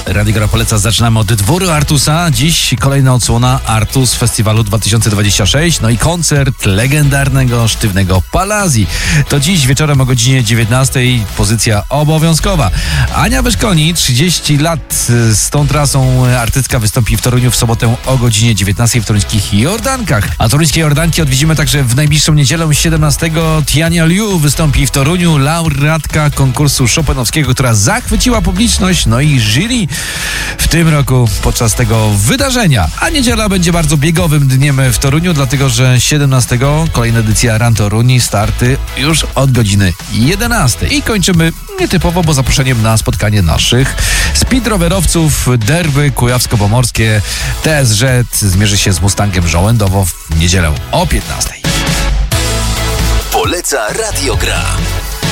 Radio Gra poleca. Zaczynamy od dworu Artusa. Dziś kolejna odsłona Artus Festiwalu 2026. No i koncert legendarnego Sztywnego Palazzi. To dziś wieczorem o godzinie 19. Pozycja obowiązkowa. Ania Wyszkoni, 30 lat z tą trasą artystka, wystąpi w Toruniu w sobotę o godzinie 19 w toruńskich Jordankach. A toruńskie Jordanki odwiedzimy także w najbliższą niedzielę 17. Tiania Liu wystąpi w Toruniu, laureatka konkursu chopinowskiego, która zachwyciła publiczność, no i jury w tym roku podczas tego wydarzenia. A niedziela będzie bardzo biegowym dniem w Toruniu, dlatego że 17. kolejna edycja Run Toruni, starty już od godziny 11. I kończymy nietypowo, bo zaproszeniem na spotkanie naszych speedrowerowców. Derby kujawsko-pomorskie. TSZ zmierzy się z Mustangiem Żołędowo w niedzielę o 15. Poleca Radio Gra.